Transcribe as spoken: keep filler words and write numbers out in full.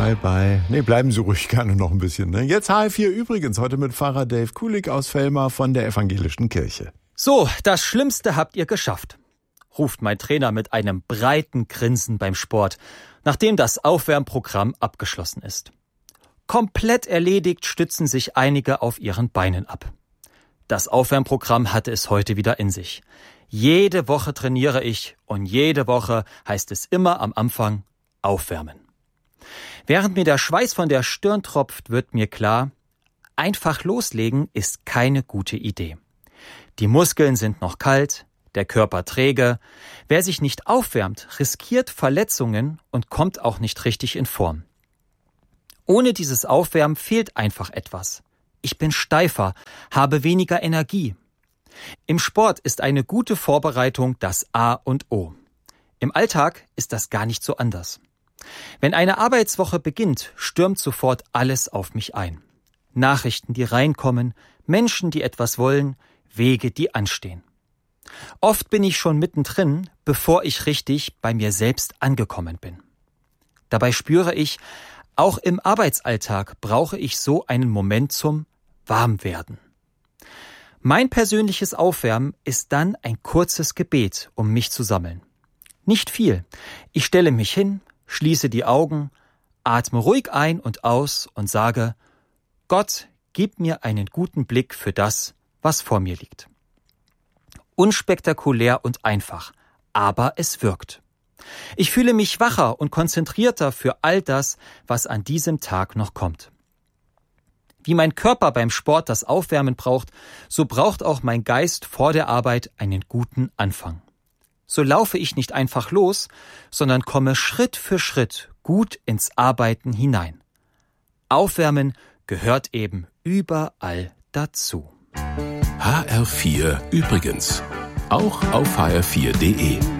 mal bei... Nee, bleiben Sie ruhig gerne noch ein bisschen. Ne? Jetzt H F vier übrigens, heute mit Pfarrer Dave Kulik aus Vellmar von der Evangelischen Kirche. So, das Schlimmste habt ihr geschafft, ruft mein Trainer mit einem breiten Grinsen beim Sport, nachdem das Aufwärmprogramm abgeschlossen ist. Komplett erledigt stützen sich einige auf ihren Beinen ab. Das Aufwärmprogramm hatte es heute wieder in sich. Jede Woche trainiere ich und jede Woche heißt es immer am Anfang aufwärmen. Während mir der Schweiß von der Stirn tropft, wird mir klar, einfach loslegen ist keine gute Idee. Die Muskeln sind noch kalt, der Körper träge. Wer sich nicht aufwärmt, riskiert Verletzungen und kommt auch nicht richtig in Form. Ohne dieses Aufwärmen fehlt einfach etwas. Ich bin steifer, habe weniger Energie. Im Sport ist eine gute Vorbereitung das A und O. Im Alltag ist das gar nicht so anders. Wenn eine Arbeitswoche beginnt, stürmt sofort alles auf mich ein. Nachrichten, die reinkommen, Menschen, die etwas wollen, Wege, die anstehen. Oft bin ich schon mittendrin, bevor ich richtig bei mir selbst angekommen bin. Dabei spüre ich, auch im Arbeitsalltag brauche ich so einen Moment zum Warmwerden. Mein persönliches Aufwärmen ist dann ein kurzes Gebet, um mich zu sammeln. Nicht viel. Ich stelle mich hin, schließe die Augen, atme ruhig ein und aus und sage, Gott, gib mir einen guten Blick für das, was vor mir liegt. Unspektakulär und einfach, aber es wirkt. Ich fühle mich wacher und konzentrierter für all das, was an diesem Tag noch kommt. Wie mein Körper beim Sport das Aufwärmen braucht, so braucht auch mein Geist vor der Arbeit einen guten Anfang. So laufe ich nicht einfach los, sondern komme Schritt für Schritt gut ins Arbeiten hinein. Aufwärmen gehört eben überall dazu. H R vier übrigens. Auch auf h r vier punkt d e.